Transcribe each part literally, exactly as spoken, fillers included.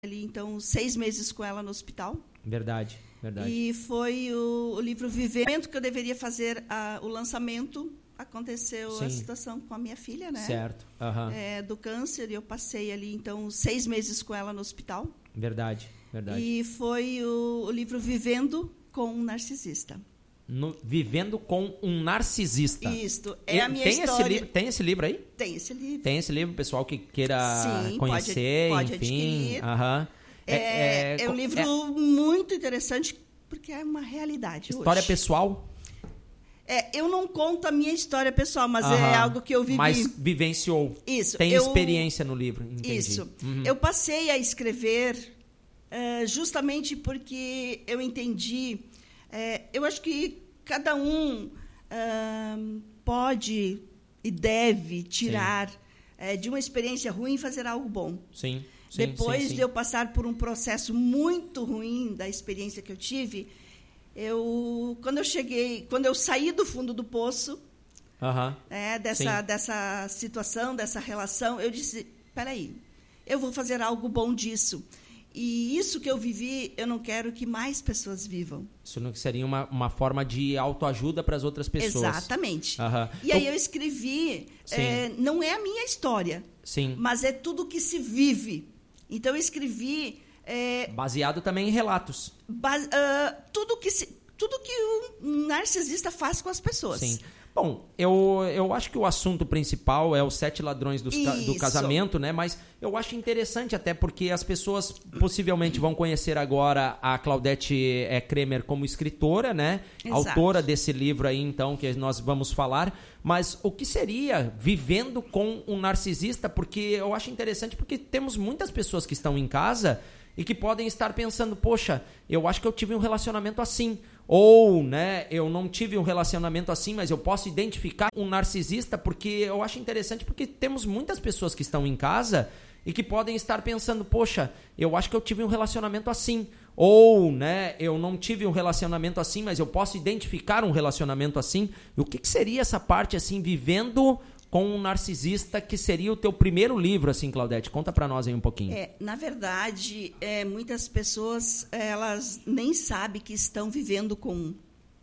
ali, então, seis meses com ela no hospital. Verdade, verdade. E foi o, o livro Vivendo, que eu deveria fazer a, o lançamento, aconteceu Sim. a situação com a minha filha, né? Certo. Uhum. É, do câncer, e eu passei ali, então, seis meses com ela no hospital. Verdade, verdade. E foi o, o livro Vivendo com um Narcisista. No, Vivendo com um Narcisista. Isso, é e, a minha tem história. Esse livro, tem esse livro aí? Tem esse livro. Tem esse livro, pessoal que queira Sim, conhecer, pode, pode enfim. adquirir. Uhum. É, é, é um livro é, muito interessante, porque é uma realidade História hoje. pessoal? É, eu não conto a minha história pessoal, mas uhum. é algo que eu vivi. Mas vivenciou. Isso. Tem eu, experiência no livro, entendi. Isso. Uhum. Eu passei a escrever uh, justamente porque eu entendi. Uh, eu acho que cada um uh, pode e deve tirar uh, de uma experiência ruim e fazer algo bom. Sim. Sim, Depois sim, sim. de eu passar por um processo muito ruim da experiência que eu tive, eu, quando eu cheguei, quando eu saí do fundo do poço, uhum. é, dessa, dessa situação, dessa relação, eu disse, peraí, eu vou fazer algo bom disso. E isso que eu vivi, eu não quero que mais pessoas vivam. Isso não seria uma, uma forma de autoajuda para as outras pessoas. Exatamente. Uhum. E então, aí eu escrevi, é, não é a minha história, Sim. mas é tudo que se vive. Então, eu escrevi... É, baseado também em relatos. Base, uh, tudo, que se, tudo que um narcisista faz com as pessoas. Sim. Bom, eu, eu acho que o assunto principal é os sete ladrões dos, do casamento, né? Mas eu acho interessante até porque as pessoas possivelmente vão conhecer agora a Claudete Kremer como escritora, né? Exato. Autora desse livro aí, então, que nós vamos falar. Mas o que seria Vivendo com um Narcisista? Porque eu acho interessante porque temos muitas pessoas que estão em casa e que podem estar pensando, poxa, eu acho que eu tive um relacionamento assim. Ou, né, eu não tive um relacionamento assim, mas eu posso identificar um narcisista, porque eu acho interessante porque temos muitas pessoas que estão em casa e que podem estar pensando, poxa, eu acho que eu tive um relacionamento assim. Ou, né, eu não tive um relacionamento assim, mas eu posso identificar um relacionamento assim. E o que, que seria essa parte, assim, Vivendo com um Narcisista, que seria o teu primeiro livro, assim, Claudete? Conta pra nós aí um pouquinho. É, na verdade, é, muitas pessoas, elas nem sabem que estão vivendo com um.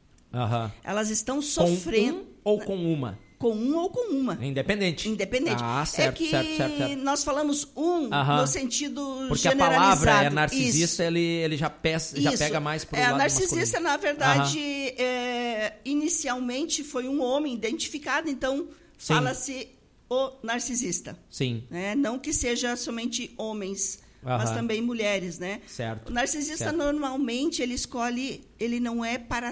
Uhum. Elas estão sofrendo... Com um ou com uma? Com um ou com uma. Independente. Independente. Ah, certo, é que certo, certo, certo. nós falamos um uhum. no sentido porque generalizado. Porque a palavra é narcisista, ele, ele já, pesa, já pega mais para o é, lado narcisista, masculino. na verdade, uhum. é, inicialmente foi um homem identificado, então fala-se o narcisista. Sim. Né? Não que seja somente homens, uhum. mas também mulheres, né? Certo. O narcisista, certo. normalmente, ele escolhe, ele não é para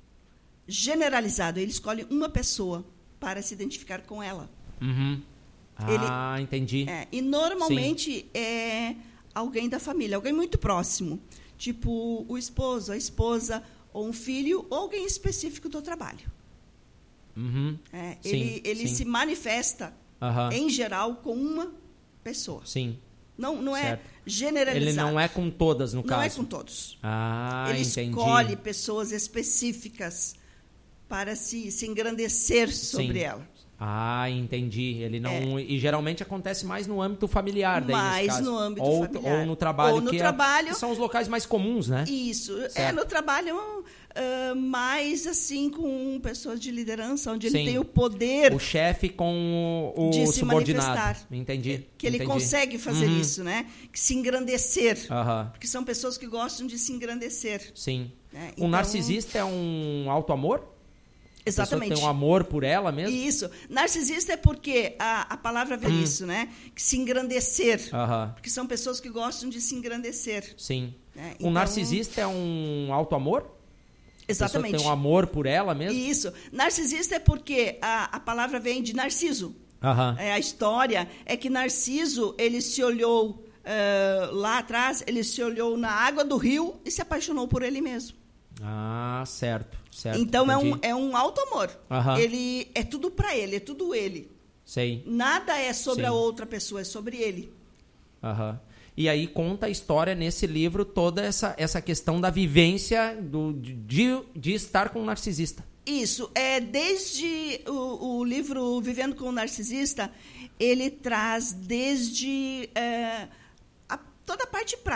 generalizado, ele escolhe uma pessoa para se identificar com ela. Uhum. Ah, ele, entendi. É, e normalmente Sim. é alguém da família, alguém muito próximo, tipo o esposo, a esposa, ou um filho, ou alguém específico do trabalho. Uhum. É, sim, ele ele sim. se manifesta, uhum. em geral, com uma pessoa. Sim. Não, não certo. é generalizado. Ele não é com todas, no não caso. Não é com todos. Ah, ele entendi. escolhe pessoas específicas para se, se engrandecer sobre Sim. ela. Ah, entendi. Ele não É. E geralmente acontece mais no âmbito familiar, daí, mais nesse caso. no âmbito ou, familiar. Ou no trabalho, ou no que, trabalho é, que são os locais mais comuns, né? Isso. Certo. É no trabalho uh, mais assim com pessoas de liderança, onde Sim. ele tem o poder. O chefe com o, de o se subordinado. manifestar. Entendi. Que ele entendi. consegue fazer uhum. isso, né? Que se engrandecer. Uhum. Porque são pessoas que gostam de se engrandecer. Sim. Né? O então, narcisista é um auto-amor? Exatamente. A pessoa tem um amor por ela mesmo? Isso. Narcisista é porque a, a palavra vem hum. isso, né? Que se engrandecer. Uhum. Porque são pessoas que gostam de se engrandecer. Sim. Né? O então, narcisista é um auto-amor? Exatamente. A pessoa tem um amor por ela mesmo? Isso. Narcisista é porque a, a palavra vem de Narciso. Uhum. É, a história é que Narciso, ele se olhou uh, lá atrás, ele se olhou na água do rio e se apaixonou por ele mesmo. Ah, certo. certo então é entendi. um, é um auto-amor. Uhum. Ele é tudo para ele, é tudo ele. Sei. Nada é sobre Sim. a outra pessoa, é sobre ele. Uhum. E aí conta a história nesse livro, toda essa, essa questão da vivência do, de, de estar com um narcisista. Isso. É, desde o, o livro Vivendo com o Narcisista, ele traz desde é, a, toda a parte prática.